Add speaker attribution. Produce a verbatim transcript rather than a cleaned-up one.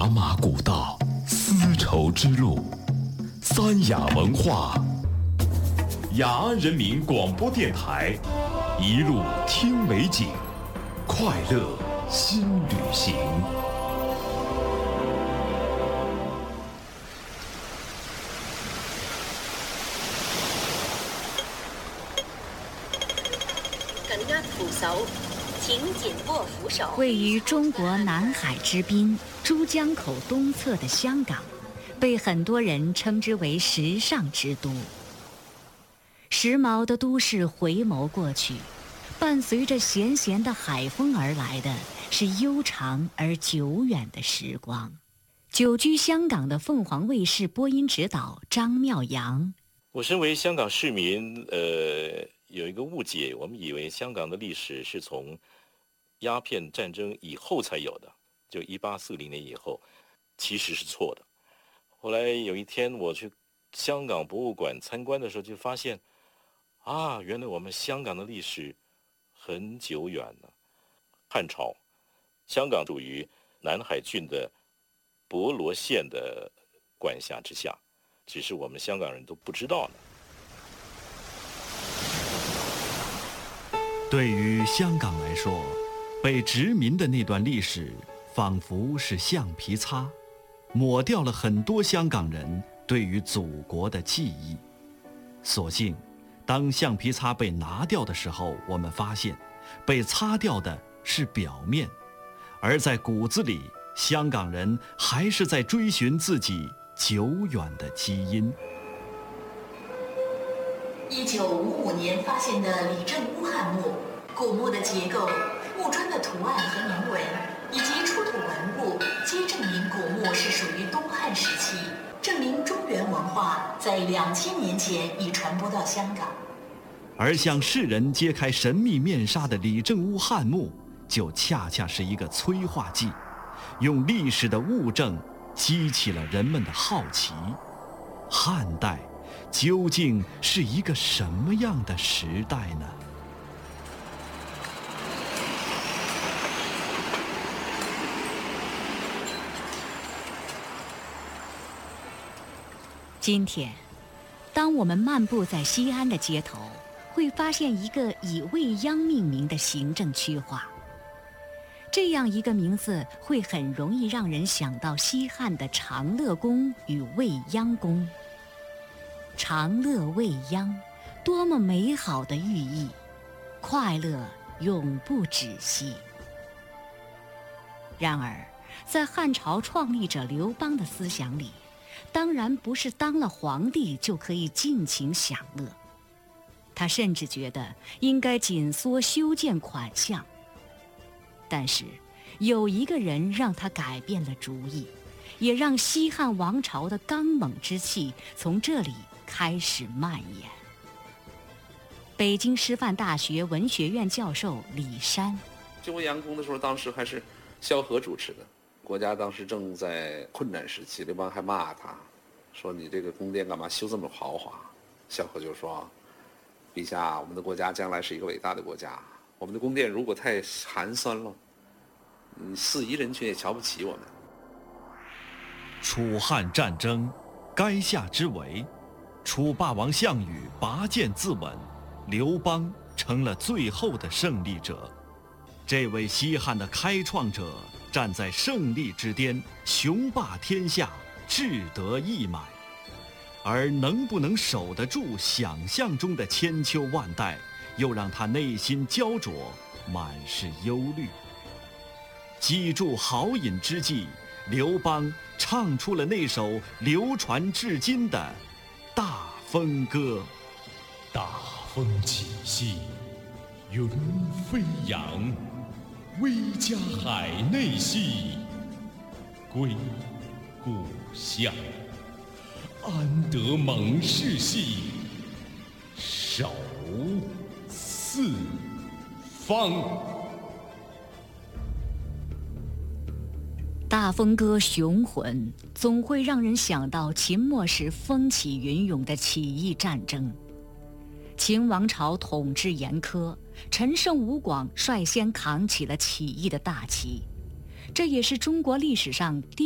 Speaker 1: 茶马古道，丝绸之路，三雅文化，雅安人民广播电台，一路听美景，快乐新旅行。
Speaker 2: 请紧握扶手。
Speaker 3: 位于中国南海之滨珠江口东侧的香港，被很多人称之为时尚之都。时髦的都市回眸过去，伴随着咸咸的海风而来的是悠长而久远的时光。久居香港的凤凰卫视播音指导张妙阳，
Speaker 4: 我身为香港市民，呃。有一个误解，我们以为香港的历史是从鸦片战争以后才有的，就一八四零年以后，其实是错的。后来有一天我去香港博物馆参观的时候，就发现，啊，原来我们香港的历史很久远了。汉朝，香港属于南海郡的博罗县的管辖之下，只是我们香港人都不知道呢。
Speaker 5: 对于香港来说，被殖民的那段历史仿佛是橡皮擦，抹掉了很多香港人对于祖国的记忆。所幸，当橡皮擦被拿掉的时候，我们发现，被擦掉的是表面，而在骨子里，香港人还是在追寻自己久远的基因。
Speaker 6: 一九五五年发现的李正屋汉墓，古墓的结构、墓砖的图案和铭文，以及出土文物，皆证明古墓是属于东汉时期，证明中原文化在两千年前已传播到香港。
Speaker 5: 而向世人揭开神秘面纱的李正屋汉墓，就恰恰是一个催化剂，用历史的物证激起了人们的好奇。汉代究竟是一个什么样的时代呢？
Speaker 3: 今天，当我们漫步在西安的街头，会发现一个以未央命名的行政区划。这样一个名字会很容易让人想到西汉的长乐宫与未央宫。长乐未央，多么美好的寓意，快乐永不止息。然而，在汉朝创立者刘邦的思想里，当然不是当了皇帝就可以尽情享乐。他甚至觉得应该紧缩修建款项。但是，有一个人让他改变了主意，也让西汉王朝的刚猛之气从这里开始蔓延。北京师范大学文学院教授李山，
Speaker 7: 就未央宫的时候，当时还是萧何主持的，国家当时正在困难时期，刘邦还骂他，说你这个宫殿干嘛修这么豪华？萧何就说，陛下，我们的国家将来是一个伟大的国家，我们的宫殿如果太寒酸了，嗯，四夷人群也瞧不起我们。
Speaker 5: 楚汉战争，垓下之围，楚霸王项羽拔剑自刎，刘邦成了最后的胜利者。这位西汉的开创者站在胜利之巅，雄霸天下，志得意满。而能不能守得住想象中的千秋万代，又让他内心焦灼，满是忧虑。记住豪饮之际，刘邦唱出了那首流传至今的《大风歌》。
Speaker 1: 大风起兮云飞扬，威加海内兮归故乡。安得猛士兮守四方。
Speaker 3: 大风歌雄浑，总会让人想到秦末时风起云涌的起义战争。秦王朝统治严苛，陈胜吴广率先扛起了起义的大旗，这也是中国历史上第